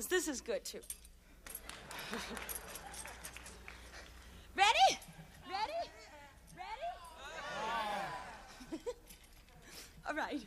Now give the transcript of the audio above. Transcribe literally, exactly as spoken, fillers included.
promise. This is good, too. Ready? Ready? Ready? All right.